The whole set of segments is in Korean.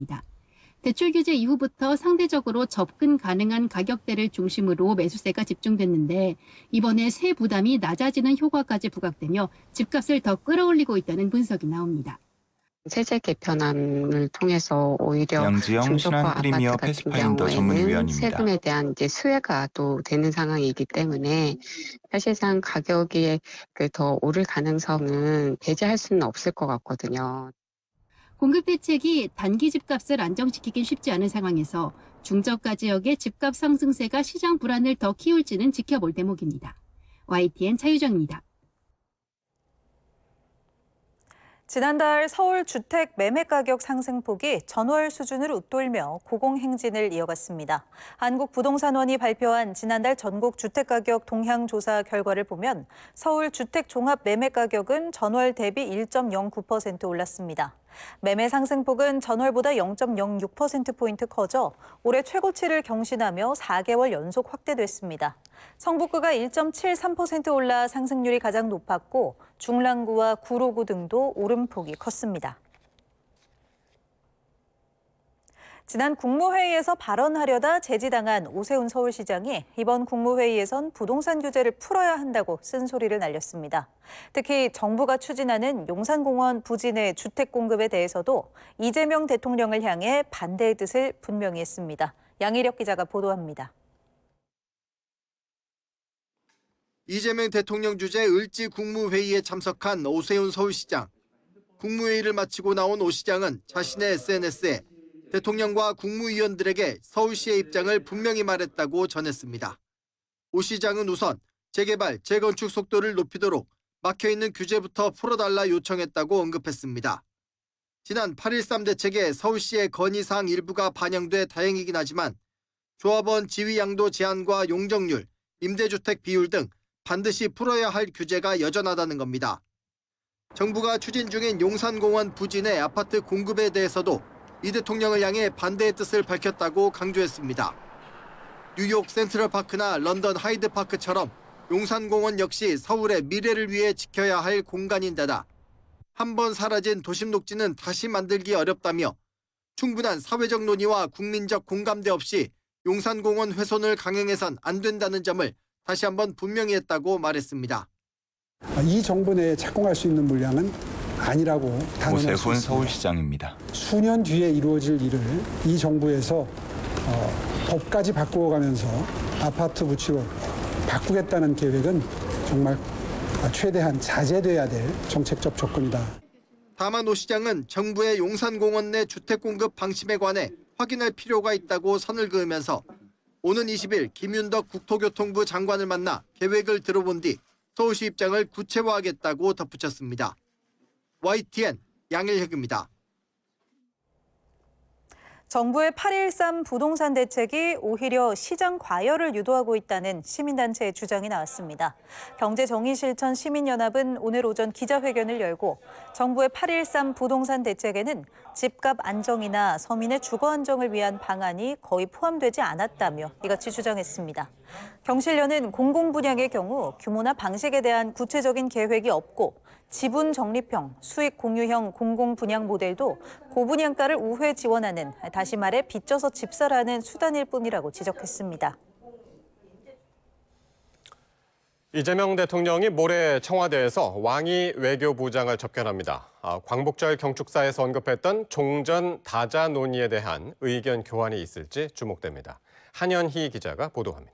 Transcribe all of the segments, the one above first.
대출 규제 이후부터 상대적으로 접근 가능한 가격대를 중심으로 매수세가 집중됐는데 이번에 세 부담이 낮아지는 효과까지 부각되며 집값을 더 끌어올리고 있다는 분석이 나옵니다. 세제 개편안을 통해서 오히려 양지영 중저가 신한 프리미어 아파트 같은 패스파인더 경우에는 전문위원입니다. 세금에 대한 수혜가 또 되는 상황이기 때문에 사실상 가격이 더 오를 가능성은 배제할 수는 없을 것 같거든요. 공급 대책이 단기 집값을 안정시키긴 쉽지 않은 상황에서 중저가 지역의 집값 상승세가 시장 불안을 더 키울지는 지켜볼 대목입니다. YTN 차유정입니다. 지난달 서울 주택 매매 가격 상승폭이 전월 수준으로 웃돌며 고공행진을 이어갔습니다. 한국부동산원이 발표한 지난달 전국 주택가격 동향 조사 결과를 보면 서울 주택 종합 매매 가격은 전월 대비 1.09% 올랐습니다. 매매 상승폭은 전월보다 0.06%포인트 커져 올해 최고치를 경신하며 4개월 연속 확대됐습니다. 성북구가 1.73% 올라 상승률이 가장 높았고 중랑구와 구로구 등도 오름폭이 컸습니다. 지난 국무회의에서 발언하려다 제지당한 오세훈 서울시장이 이번 국무회의에선 부동산 규제를 풀어야 한다고 쓴소리를 날렸습니다. 특히 정부가 추진하는 용산공원 부진의 주택 공급에 대해서도 이재명 대통령을 향해 반대의 뜻을 분명히 했습니다. 양희력 기자가 보도합니다. 이재명 대통령 주재 을지 국무회의에 참석한 오세훈 서울시장. 국무회의를 마치고 나온 오 시장은 자신의 SNS에 대통령과 국무위원들에게 서울시의 입장을 분명히 말했다고 전했습니다. 오 시장은 우선 재개발, 재건축 속도를 높이도록 막혀있는 규제부터 풀어달라 요청했다고 언급했습니다. 지난 8.13 대책에 서울시의 건의사항 일부가 반영돼 다행이긴 하지만 조합원 지위 양도 제한과 용적률, 임대주택 비율 등 반드시 풀어야 할 규제가 여전하다는 겁니다. 정부가 추진 중인 용산공원 부진의 아파트 공급에 대해서도 이 대통령을 향해 반대의 뜻을 밝혔다고 강조했습니다. 뉴욕 센트럴파크나 런던 하이드파크처럼 용산공원 역시 서울의 미래를 위해 지켜야 할 공간인데다 한번 사라진 도심 녹지는 다시 만들기 어렵다며 충분한 사회적 논의와 국민적 공감대 없이 용산공원 훼손을 강행해선 안 된다는 점을 다시 한번 분명히 했다고 말했습니다. 이 정부 내에 착공할 수 있는 물량은 아니라고 단언할 수 있습니다. 오세훈 서울시장입니다. 수년 뒤에 이루어질 일을 이 정부에서 법까지 바꾸어가면서 아파트 부치로 바꾸겠다는 계획은 정말 최대한 자제돼야 될 정책적 접근이다. 다만 오 시장은 정부의 용산공원 내 주택 공급 방침에 관해 확인할 필요가 있다고 선을 그으면서 오는 20일 김윤덕 국토교통부 장관을 만나 계획을 들어본 뒤 서울시 입장을 구체화하겠다고 덧붙였습니다. YTN 양일혁입니다. 정부의 8.13 부동산 대책이 오히려 시장 과열을 유도하고 있다는 시민단체의 주장이 나왔습니다. 경제정의실천 시민연합은 오늘 오전 기자회견을 열고 정부의 8.13 부동산 대책에는 집값 안정이나 서민의 주거 안정을 위한 방안이 거의 포함되지 않았다며 이같이 주장했습니다. 경실련은 공공분양의 경우 규모나 방식에 대한 구체적인 계획이 없고 지분 적립형, 수익 공유형 공공분양 모델도 고분양가를 우회 지원하는, 다시 말해 빚져서 집사라는 수단일 뿐이라고 지적했습니다. 이재명 대통령이 모레 청와대에서 왕이 외교부장을 접견합니다. 광복절 경축사에서 언급했던 종전 다자 논의에 대한 의견 교환이 있을지 주목됩니다. 한현희 기자가 보도합니다.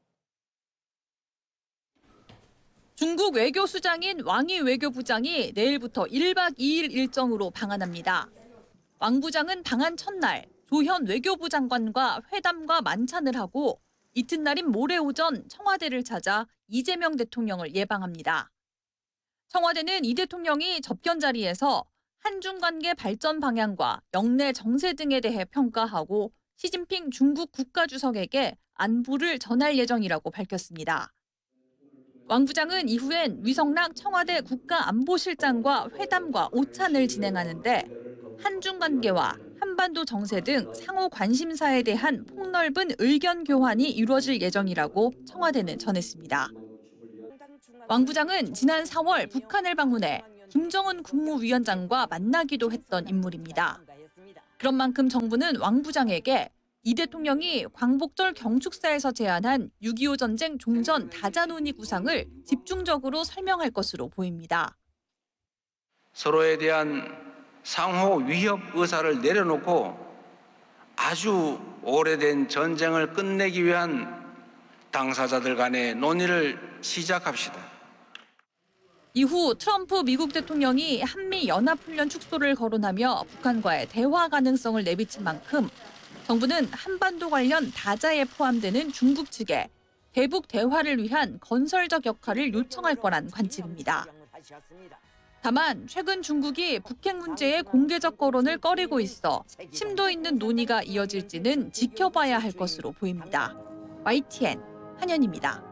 중국 외교수장인 왕이 외교부장이 내일부터 1박 2일 일정으로 방한합니다. 왕 부장은 방한 첫날 조현 외교부 장관과 회담과 만찬을 하고 이튿날인 모레 오전 청와대를 찾아 이재명 대통령을 예방합니다. 청와대는 이 대통령이 접견 자리에서 한중 관계 발전 방향과 영내 정세 등에 대해 평가하고 시진핑 중국 국가주석에게 안부를 전할 예정이라고 밝혔습니다. 왕 부장은 이후엔 위성락 청와대 국가안보실장과 회담과 오찬을 진행하는데 한중 관계와 한반도 정세 등 상호 관심사에 대한 폭넓은 의견 교환이 이루어질 예정이라고 청와대는 전했습니다. 왕 부장은 지난 4월 북한을 방문해 김정은 국무위원장과 만나기도 했던 인물입니다. 그런 만큼 정부는 왕 부장에게 이 대통령이 광복절 경축사에서 제안한 6.25 전쟁 종전 다자 논의 구상을 집중적으로 설명할 것으로 보입니다. 서로에 대한 상호 위협 의사를 내려놓고 아주 오래된 전쟁을 끝내기 위한 당사자들 간의 논의를 시작합시다. 이후 트럼프 미국 대통령이 한미연합훈련 축소를 거론하며 북한과의 대화 가능성을 내비친 만큼 정부는 한반도 관련 다자에 포함되는 중국 측에 대북 대화를 위한 건설적 역할을 요청할 거란 관측입니다. 다만 최근 중국이 북핵 문제에 공개적 거론을 꺼리고 있어 심도 있는 논의가 이어질지는 지켜봐야 할 것으로 보입니다. YTN 한연입니다.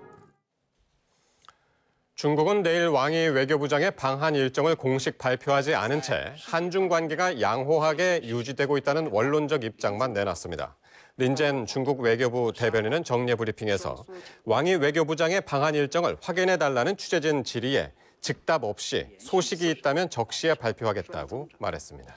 중국은 내일 왕이 외교부장의 방한 일정을 공식 발표하지 않은 채 한중 관계가 양호하게 유지되고 있다는 원론적 입장만 내놨습니다. 린젠 중국 외교부 대변인은 정례 브리핑에서 왕이 외교부장의 방한 일정을 확인해달라는 취재진 질의에 즉답 없이 소식이 있다면 적시에 발표하겠다고 말했습니다.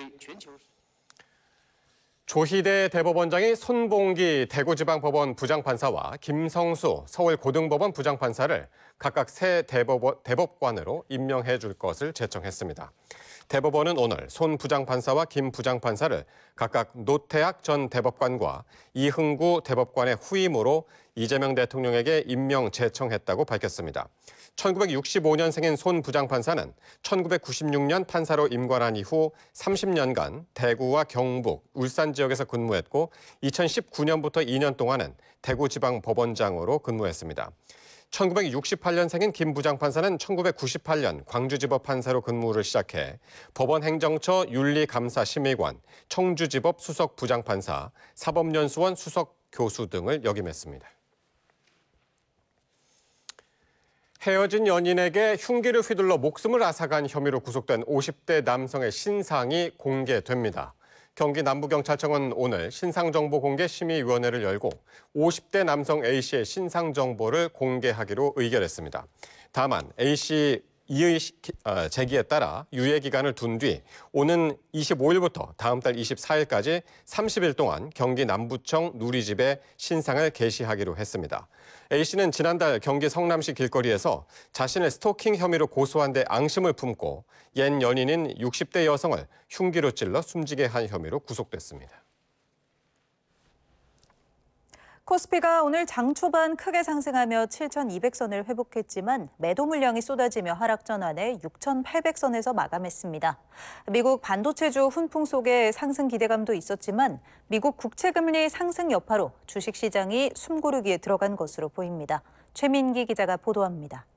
조희대 대법원장이 손봉기 대구지방법원 부장판사와 김성수 서울고등법원 부장판사를 각각 새 대법관으로 임명해 줄 것을 제청했습니다. 대법원은 오늘 손 부장판사와 김 부장판사를 각각 노태학 전 대법관과 이흥구 대법관의 후임으로 이재명 대통령에게 임명 제청했다고 밝혔습니다. 1965년생인 손 부장판사는 1996년 판사로 임관한 이후 30년간 대구와 경북, 울산 지역에서 근무했고 2019년부터 2년 동안은 대구지방법원장으로 근무했습니다. 1968년생인 김 부장판사는 1998년 광주지법 판사로 근무를 시작해 법원행정처 윤리감사심의관, 청주지법 수석 부장판사, 사법연수원 수석 교수 등을 역임했습니다. 헤어진 연인에게 흉기를 휘둘러 목숨을 앗아간 혐의로 구속된 50대 남성의 신상이 공개됩니다. 경기 남부경찰청은 오늘 신상정보공개심의위원회를 열고 50대 남성 A씨의 신상 정보를 공개하기로 의결했습니다. 다만 A씨 이의 제기에 따라 유예 기간을 둔 뒤 오는 25일부터 다음 달 24일까지 30일 동안 경기 남부청 누리집에 신상을 게시하기로 했습니다. A씨는 지난달 경기 성남시 길거리에서 자신을 스토킹 혐의로 고소한 데 앙심을 품고 옛 연인인 60대 여성을 흉기로 찔러 숨지게 한 혐의로 구속됐습니다. 코스피가 오늘 장 초반 크게 상승하며 7,200선을 회복했지만 매도 물량이 쏟아지며 하락 전환에 6,800선에서 마감했습니다. 미국 반도체주 훈풍 속에 상승 기대감도 있었지만 미국 국채금리 상승 여파로 주식시장이 숨고르기에 들어간 것으로 보입니다. 최민기 기자가 보도합니다.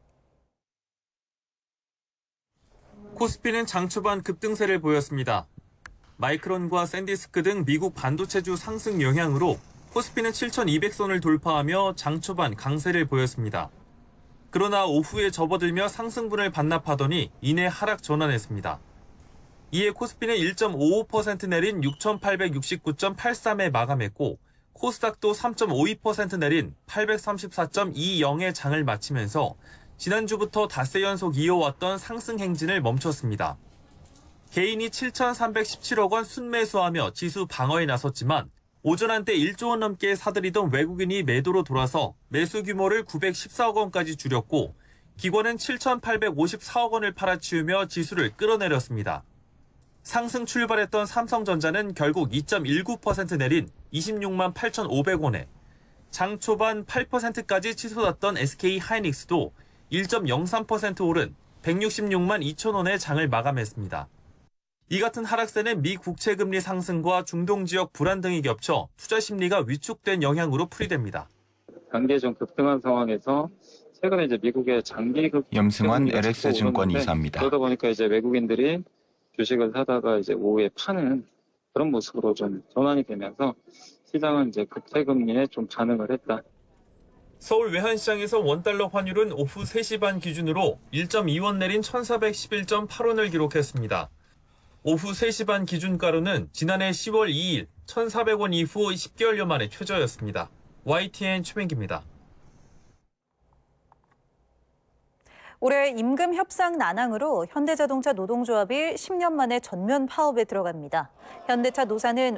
코스피는 장 초반 급등세를 보였습니다. 마이크론과 샌디스크 등 미국 반도체주 상승 영향으로 코스피는 7,200선을 돌파하며 장 초반 강세를 보였습니다. 그러나 오후에 접어들며 상승분을 반납하더니 이내 하락 전환했습니다. 이에 코스피는 1.55% 내린 6,869.83에 마감했고 코스닥도 3.52% 내린 834.20의 장을 마치면서 지난주부터 닷새 연속 이어왔던 상승 행진을 멈췄습니다. 개인이 7,317억 원 순매수하며 지수 방어에 나섰지만 오전 한때 1조 원 넘게 사들이던 외국인이 매도로 돌아서 매수 규모를 914억 원까지 줄였고 기관은 7,854억 원을 팔아치우며 지수를 끌어내렸습니다. 상승 출발했던 삼성전자는 결국 2.19% 내린 26만 8,500원에 장 초반 8%까지 치솟았던 SK하이닉스도 1.03% 오른 166만 2천 원의 장을 마감했습니다. 이 같은 하락세는 미 국채금리 상승과 중동 지역 불안 등이 겹쳐 투자 심리가 위축된 영향으로 풀이됩니다. 단계 좀 급등한 상황에서 최근에 이제 미국의 장기 염승환 LS증권 이사입니다. 그러다 보니까 이제 외국인들이 주식을 사다가 이제 오후에 파는 그런 모습으로 좀 전환이 되면서 시장은 이제 국채금리에 좀 반응을 했다. 서울 외환시장에서 원달러 환율은 오후 3시 반 기준으로 1.2원 내린 1,411.8원을 기록했습니다. 오후 3시 반 기준가로는 지난해 10월 2일 1,400원 이후 10개월여 만에 최저였습니다. YTN 최민기입니다. 올해 임금 협상 난항으로 현대자동차 노동조합이 10년 만에 전면 파업에 들어갑니다. 현대차 노사는